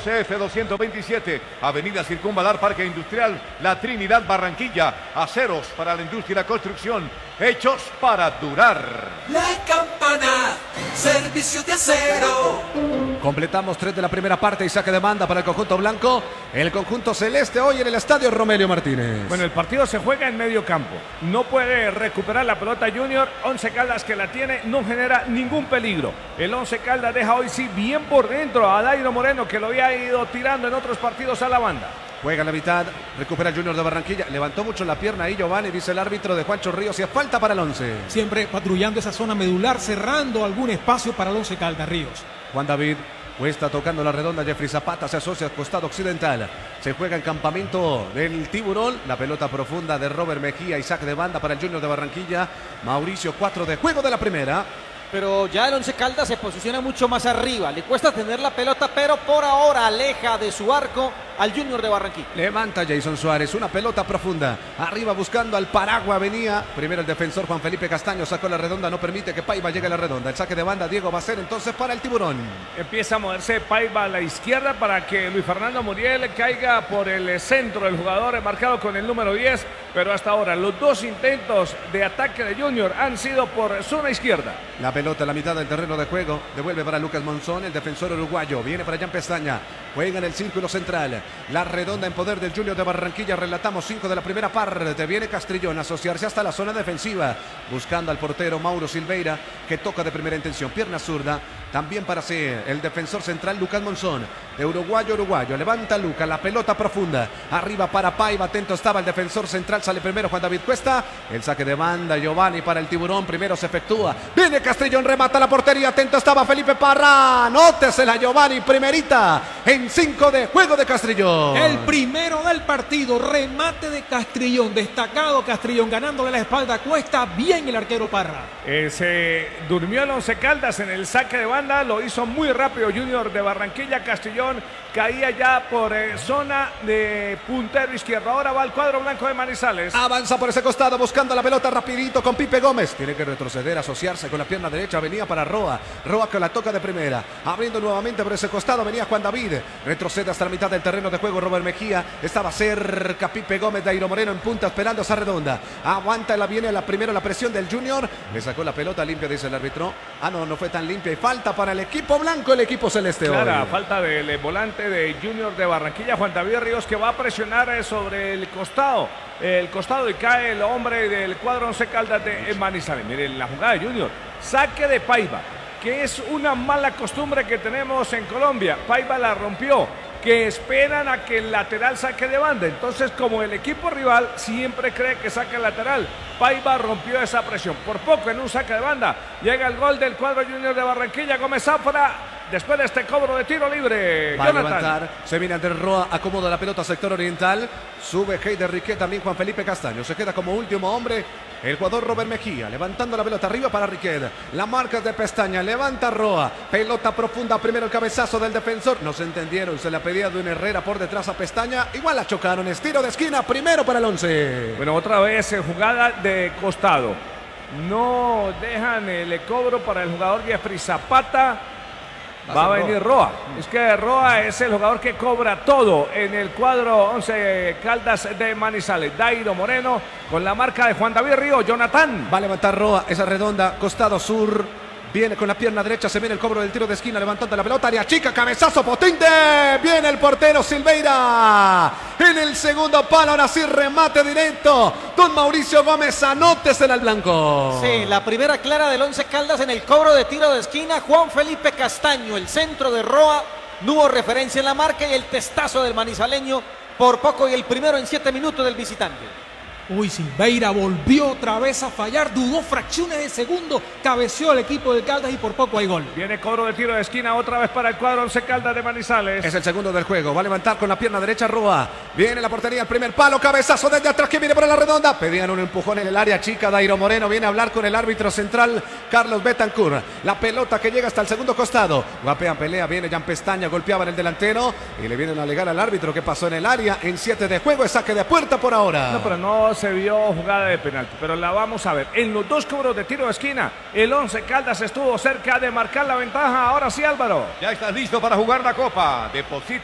CF 227, Avenida Circunvalar, Parque Industrial, La Trinidad, Barranquilla. Aceros para la industria y la construcción, hechos para durar. La Campana, servicio de acero. Completamos 3 de la primera parte y saque de banda para el conjunto blanco. El conjunto celeste hoy en el estadio Romelio Martínez. Bueno, el partido se juega en medio campo. No puede recuperar la pelota Junior. Once Caldas que la tiene no genera ningún peligro. El Once Caldas deja hoy sí bien por dentro a Dairo Moreno, que lo había ido tirando en otros partidos a la banda. Juega a la mitad, recupera el Junior de Barranquilla. Levantó mucho la pierna ahí Giovanni, dice el árbitro de Juancho Ríos, y es falta para el Once. Siempre patrullando esa zona medular, cerrando algún espacio para el Once Caldas, Ríos. Juan David Cuesta tocando la redonda, Jeffrey Zapata se asocia al costado occidental. Se juega el campamento del Tiburón. La pelota profunda de Robert Mejía y saque de banda para el Junior de Barranquilla. Mauricio, 4 de juego de la primera. Pero ya el Once Caldas se posiciona mucho más arriba. Le cuesta tener la pelota, pero por ahora aleja de su arco al Junior de Barranquilla. Levanta Jason Suárez, una pelota profunda. Arriba buscando al Paragua, venía. Primero el defensor Juan Felipe Castaño sacó la redonda, no permite que Paiva llegue a la redonda. El saque de banda, Diego va a ser entonces para el Tiburón. Empieza a moverse Paiva a la izquierda para que Luis Fernando Muriel caiga por el centro del jugador marcado con el número 10. Pero hasta ahora los dos intentos de ataque de Junior han sido por zona izquierda. La pelota a la mitad del terreno de juego. Devuelve para Lucas Monzón, el defensor uruguayo. Viene para Jan Pestaña. Juega en el círculo central. La redonda en poder del Junior de Barranquilla. Relatamos 5 de la primera parte. Viene Castrillón a asociarse hasta la zona defensiva. Buscando al portero Mauro Silveira, que toca de primera intención. Pierna zurda. También para ser el defensor central Lucas Monzón. De uruguayo. Levanta Luca. La pelota profunda. Arriba para Paiva. Atento estaba el defensor central. Sale primero Juan David Cuesta. El saque de banda Giovanni para el Tiburón. Primero se efectúa. Viene Castrillón. Remata la portería. Atento estaba Felipe Parra. Nótesela Giovanni. Primerita en 5 de juego de Castrillón. El primero del partido. Remate de Castrillón. Destacado Castrillón. Ganándole la espalda a Cuesta. Bien el arquero Parra. Se durmió el Once Caldas en el saque de banda. Lo hizo muy rápido Junior de Barranquilla. Castrillón caía ya por zona de puntero izquierdo. Ahora va el cuadro blanco de Manizales. Avanza por ese costado buscando la pelota rapidito con Pipe Gómez. Tiene que retroceder, asociarse con la pierna derecha. Venía para Roa. Roa que la toca de primera. Abriendo nuevamente por ese costado venía Juan David. Retrocede hasta la mitad del terreno de juego Robert Mejía. Estaba cerca Pipe Gómez. Dairo Moreno en punta esperando esa redonda. Aguanta, viene primero la presión del Junior. Le sacó la pelota limpia, dice el árbitro. No fue tan limpia. Y falta para el equipo blanco, el equipo celeste. Clara, hoy. falta del volante de Junior de Barranquilla, Juan David Ríos, que va a presionar sobre el costado y cae el hombre del cuadro Once Caldas de Manizales. Miren la jugada de Junior, saque de Paiva, que es una mala costumbre que tenemos en Colombia. Paiva la rompió, que esperan a que el lateral saque de banda. Entonces, como el equipo rival siempre cree que saca el lateral, Paiva rompió esa presión. Por poco en un saque de banda llega el gol del cuadro Junior de Barranquilla. Gómez Zafra, después de este cobro de tiro libre. Va a levantar, se viene Andrés Roa, acomoda la pelota sector oriental. Sube Heider Riquet, también Juan Felipe Castaño. Se queda como último hombre el jugador Robert Mejía, levantando la pelota arriba para Riquet. La marca de Pestaña, levanta Roa. Pelota profunda, primero el cabezazo del defensor. No se entendieron, se la pedía de un Herrera por detrás a Pestaña. Igual la chocaron, estiro de esquina, primero para el Once. Bueno, otra vez jugada de costado. No dejan el cobro para el jugador Jeffrey Zapata. Va a venir Roa. Es que Roa es el jugador que cobra todo en el cuadro Once Caldas de Manizales. Dairo Moreno con la marca de Juan David Río. Jonathan. Va a levantar Roa, esa redonda, costado sur. Viene con la pierna derecha, se viene el cobro del tiro de esquina, levantando la pelota, área chica, cabezazo potente. Viene el portero Silveira. En el segundo palo, ahora sí remate directo. Don Mauricio Gómez, anótesela al blanco. Sí, la primera clara del Once Caldas en el cobro de tiro de esquina. Juan Felipe Castaño, el centro de Roa. No hubo referencia en la marca y el testazo del manizaleño por poco y el primero en 7 minutos del visitante. Uy, Silveira volvió otra vez a fallar, dudó fracciones de segundo, cabeció el equipo del Caldas y por poco hay gol. Viene cobro de tiro de esquina otra vez para el cuadro Once Caldas de Manizales. Es el segundo del juego, va a levantar con la pierna derecha Roa. Viene la portería, el primer palo, cabezazo desde atrás que viene por la redonda. Pedían un empujón en el área chica, Dairo Moreno viene a hablar con el árbitro central, Carlos Betancourt. La pelota que llega hasta el segundo costado. Guapean, pelea, viene Jan Pestaña, golpeaba en el delantero y le vienen a alegar al árbitro que pasó en el área. En 7 de juego es saque de puerta por ahora. No, pero no se vio jugada de penalti, pero la vamos a ver. En los dos cobros de tiro de esquina, el Once Caldas estuvo cerca de marcar la ventaja. Ahora sí, Álvaro. Ya estás listo para jugar la Copa. Deposita